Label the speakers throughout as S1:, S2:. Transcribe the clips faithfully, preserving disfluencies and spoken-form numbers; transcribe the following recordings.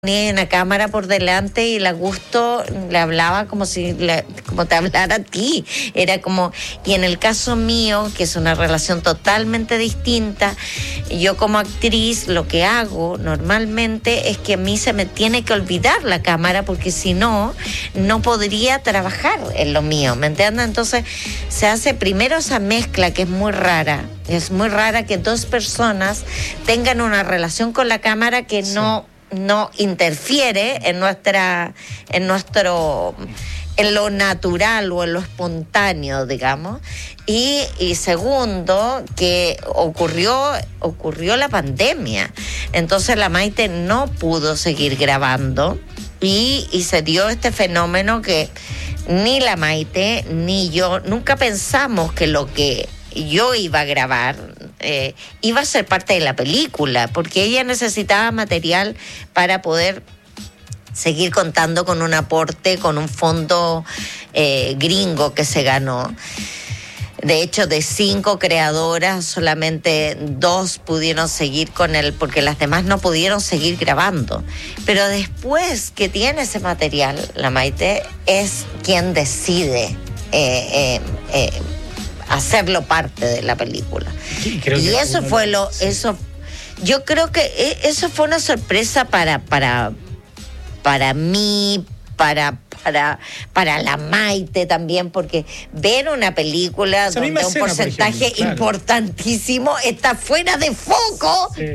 S1: ponía una cámara por delante y la Gusto le hablaba como si le, como te hablara a ti. Era como, y en el caso mío, que es una relación totalmente distinta, yo como actriz lo que hago normalmente es que a mí se me tiene que olvidar la cámara, porque si no, no podría trabajar en lo mío, ¿me entiendes? Entonces se hace primero esa mezcla que es muy rara. Es muy rara que dos personas tengan una relación con la cámara que sí. no no interfiere en nuestra, en nuestro, en lo natural o en lo espontáneo, digamos. Y, y segundo, que ocurrió, ocurrió la pandemia. Entonces la Maite no pudo seguir grabando y, y se dio este fenómeno que ni la Maite ni yo nunca pensamos que lo que yo iba a grabar eh, iba a ser parte de la película, porque ella necesitaba material para poder seguir contando con un aporte, con un fondo eh, gringo que se ganó. De hecho, de cinco creadoras, solamente dos pudieron seguir con él, porque las demás no pudieron seguir grabando. Pero después que tiene ese material, la Maite es quien decide eh, eh, eh, hacerlo parte de la película. Sí, y eso fue lo, sí. eso, yo creo que eso fue una sorpresa para, para, para mí, para, para, para la Maite también, porque ver una película esa donde un escena, porcentaje por ejemplo, claro. importantísimo está fuera de foco. Sí.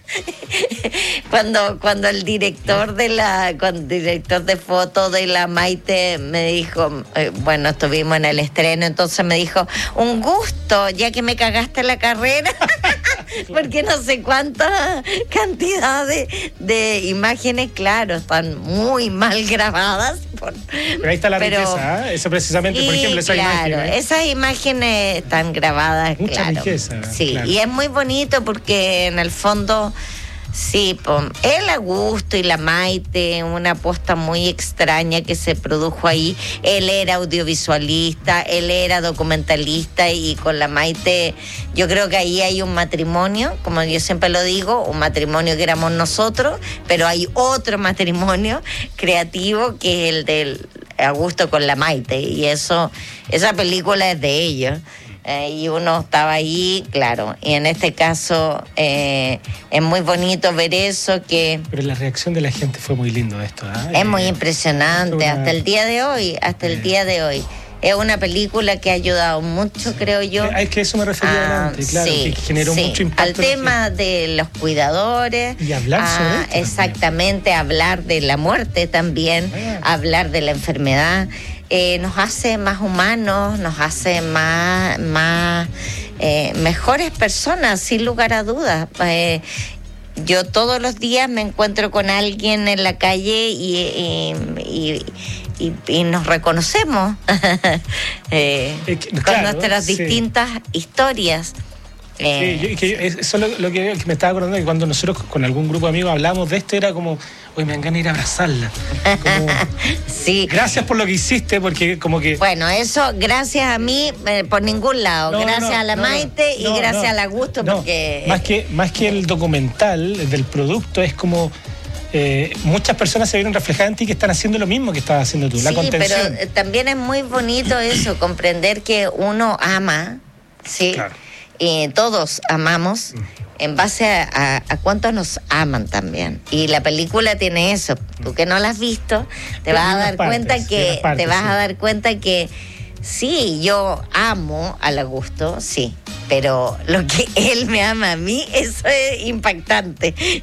S1: cuando cuando el director de la cuando el director de foto de la Maite me dijo, eh, bueno, estuvimos en el estreno, entonces me dijo, un gusto, ya que me cagaste la carrera. Porque no sé cuánta cantidad de, de imágenes, claro, están muy mal grabadas. Por,
S2: pero ahí está la pero, riqueza, ¿eh? Eso precisamente, sí, por ejemplo, esa
S1: claro,
S2: imagen. ¿eh?
S1: Esas imágenes están grabadas,
S2: mucha
S1: claro.
S2: riqueza.
S1: Sí,
S2: claro.
S1: Y es muy bonito porque en el fondo, sí, pues, él a gusto y la Maite, una apuesta muy extraña que se produjo ahí. Él era audiovisualista, él era documentalista, y con la Maite yo creo que ahí hay un matrimonio, como yo siempre lo digo, un matrimonio que éramos nosotros, pero hay otro matrimonio creativo que es el del Augusto con la Maite, y eso, esa película es de ellos. Eh, y uno estaba ahí, claro, y en este caso eh, es muy bonito ver eso que...
S2: Pero la reacción de la gente fue muy lindo esto, ¿eh?
S1: Es muy impresionante, una... hasta el día de hoy, hasta el eh. día de hoy. Es una película que ha ayudado mucho, sí. creo yo.
S2: Es que eso me refería ah, antes, claro, sí, que generó sí. mucho impacto.
S1: Al tema de los cuidadores.
S2: Y hablar
S1: ah,
S2: sobre esto.
S1: Exactamente, hablar de la muerte también, ah. hablar de la enfermedad. Eh, nos hace más humanos, nos hace más, más eh, mejores personas, sin lugar a dudas. Eh, yo todos los días me encuentro con alguien en la calle y, y, y, y, y nos reconocemos eh, eh, claro, con nuestras sí. distintas historias.
S2: Eh, sí, yo, que eso es lo, lo que me estaba acordando, que cuando nosotros con algún grupo de amigos hablamos de esto, era como, hoy me dan ganas de ir a abrazarla. Como,
S1: sí.
S2: Gracias por lo que hiciste, porque como que...
S1: Bueno, eso gracias a mí, eh, por ningún lado. No, gracias no, a la no, Maite no, y gracias no, a la Gusto, no, porque...
S2: Más que, más que el documental del producto, es como... Eh, muchas personas se vieron reflejadas en ti que están haciendo lo mismo que estabas haciendo tú, sí, la contención.
S1: Pero eh, también es muy bonito eso, comprender que uno ama, ¿sí? Claro. Y todos amamos en base a, a, a cuántos nos aman también. Y la película tiene eso. Tú que no la has visto, te vas a dar partes, cuenta que partes, te vas sí. a dar cuenta que sí, yo amo a Augusto, sí, pero lo que él me ama a mí, eso es impactante. Sí.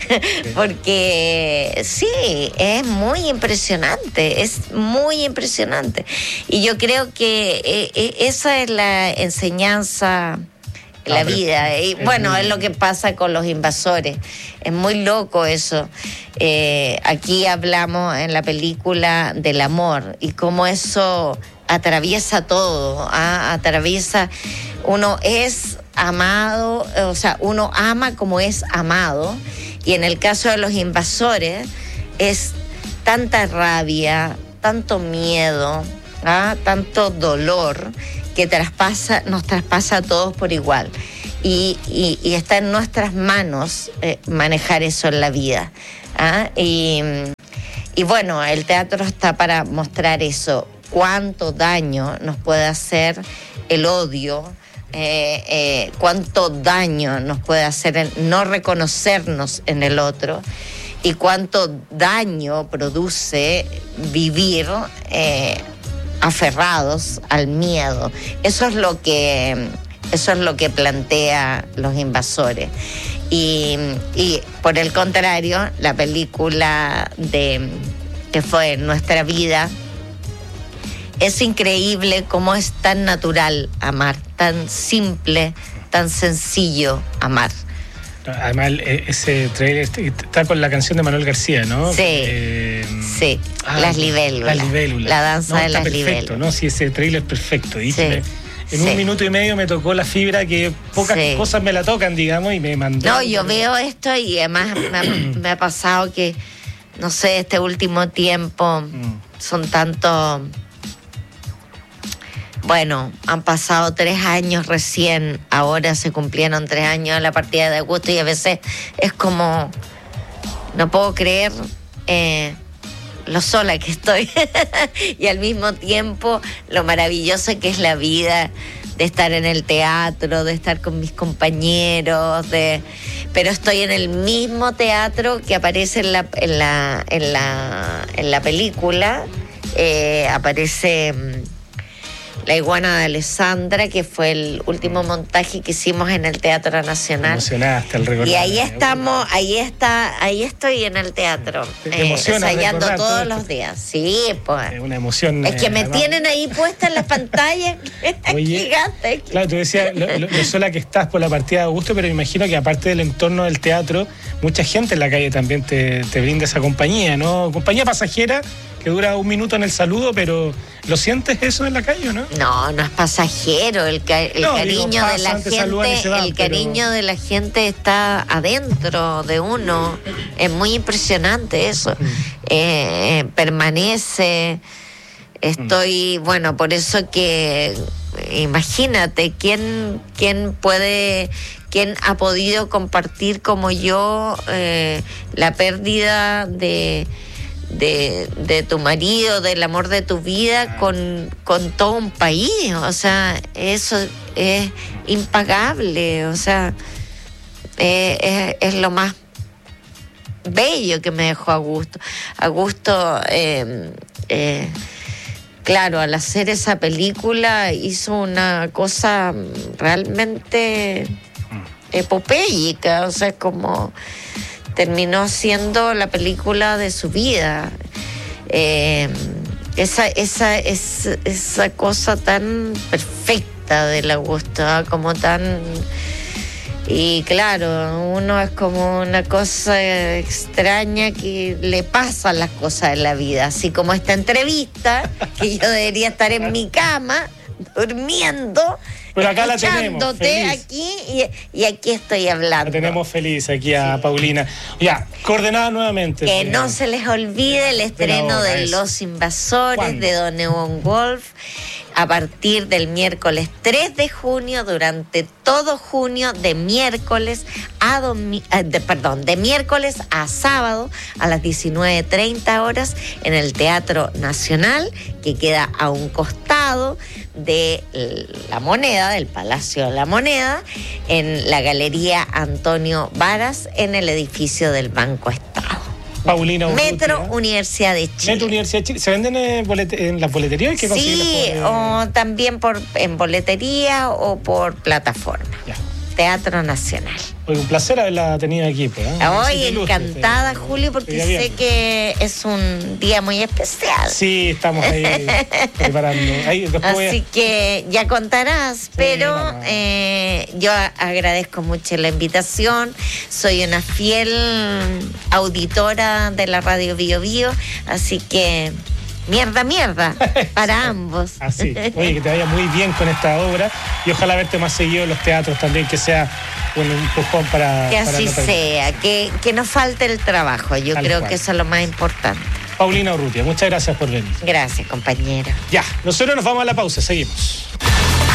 S1: Porque sí, es muy impresionante, es muy impresionante. Y yo creo que eh, esa es la enseñanza... la vida, y bueno, es lo que pasa con los invasores, es muy loco eso. Eh, aquí hablamos en la película del amor y cómo eso atraviesa todo, ¿ah? atraviesa, uno es amado, o sea, uno ama como es amado, y en el caso de los invasores es tanta rabia, tanto miedo, ¿ah? tanto dolor, que traspasa, nos traspasa a todos por igual. y, y, y está en nuestras manos eh, manejar eso en la vida. ¿Ah? Y, y bueno, el teatro está para mostrar eso, cuánto daño nos puede hacer el odio, eh, eh, cuánto daño nos puede hacer el no reconocernos en el otro y cuánto daño produce vivir eh, aferrados al miedo. Eso es lo que, eso es lo que plantea Los Invasores. Y, y por el contrario, la película de que fue Nuestra Vida, es increíble cómo es tan natural amar, tan simple, tan sencillo amar.
S2: Además, ese trailer está con la canción de Manuel García, ¿no?
S1: Sí,
S2: eh,
S1: sí, ah, Las Libélulas.
S2: Las Libélulas.
S1: La danza
S2: no,
S1: de las
S2: perfecto,
S1: libélulas.
S2: ¿no? Sí, ese trailer es perfecto. Y
S1: sí.
S2: me, en sí. un minuto y medio me tocó la fibra que pocas sí. cosas me la tocan, digamos, y me mandó.
S1: No, yo veo esto y además me ha, me ha pasado que, no sé, este último tiempo mm. son tantos... Bueno, han pasado tres años recién, ahora se cumplieron tres años de la partida de Augusto y a veces es como, no puedo creer eh, lo sola que estoy y al mismo tiempo lo maravillosa que es la vida de estar en el teatro, de estar con mis compañeros, de pero estoy en el mismo teatro que aparece en la, en la, en la, en la película, eh, aparece... La iguana de Alessandra, que fue el último montaje que hicimos en el Teatro Nacional.
S2: Emocionaste el recordar.
S1: Y ahí estamos, ahí está, ahí estoy en el teatro,
S2: eh,
S1: ensayando todos todo los días. Sí, pues.
S2: Es una emoción.
S1: Es que
S2: eh,
S1: me además... tienen ahí puesta en la pantalla.
S2: Oye, gigante. Claro, tú decías lo, lo, lo sola que estás por la partida de Augusto, pero me imagino que aparte del entorno del teatro, mucha gente en la calle también te, te brinda esa compañía, ¿no? Compañía pasajera que dura un minuto en el saludo, pero ¿lo sientes eso en la calle o no?
S1: No, no es pasajero, el, ca el no, cariño digo, de la gente, van, el cariño pero... de la gente está adentro de uno, es muy impresionante eso, mm. eh, permanece, estoy, mm. bueno, por eso que imagínate, ¿quién, quién puede... ¿Quién ha podido compartir como yo eh, la pérdida de... De, de tu marido, del amor de tu vida con, con todo un país? O sea, eso es impagable, o sea, eh, es, es lo más bello que me dejó Augusto. Augusto, eh, eh, claro, al hacer esa película hizo una cosa realmente epopéyica, o sea, como... terminó siendo la película de su vida. Eh, esa, esa, es, esa cosa tan perfecta del Augusto, ¿eh? Como tan... Y claro, uno es como una cosa extraña que le pasan las cosas en la vida, así como esta entrevista, que yo debería estar en mi cama, durmiendo,
S2: pero acá la tenemos feliz.
S1: Aquí y, y aquí estoy hablando.
S2: La tenemos feliz aquí a sí. Paulina. Ya, coordenada nuevamente.
S1: Que no se les olvide el estreno de, de Los Invasores, ¿cuándo? De Don Ewan Wolf, a partir del miércoles tres de junio, durante todo junio, de miércoles a domi- de, perdón, de miércoles a sábado a las diecinueve treinta horas en el Teatro Nacional, que queda a un costado de La Moneda, del Palacio de la Moneda, en la Galería Antonio Varas, en el edificio del Banco Estado.
S2: Paulina Urrutia.
S1: Metro Universidad de Chile.
S2: Metro Universidad de Chile. ¿Se venden en, bolete, en las boleterías? ¿Qué
S1: sí, por, eh... o también por, en boletería o por plataforma. Ya. Teatro Nacional.
S2: Oye, un placer haberla tenido aquí. Pues, ¿eh?
S1: Hoy encantada, este, Julio, porque sé bien. Que es un día muy especial.
S2: Sí, estamos ahí preparando. Ahí,
S1: Así a... que ya contarás, sí, pero no, no. Eh, yo agradezco mucho la invitación. Soy una fiel auditora de la radio Bio Bio, así que... Mierda, mierda, para ambos.
S2: Así, oye, que te vaya muy bien con esta obra y ojalá verte más seguido en los teatros también, que sea bueno, un empujón para...
S1: Que así para sea, que, que no falte el trabajo, yo Tal creo cual. Que eso es lo más importante.
S2: Paulina Urrutia, muchas gracias por venir.
S1: Gracias, compañero.
S2: Ya, nosotros nos vamos a la pausa, seguimos.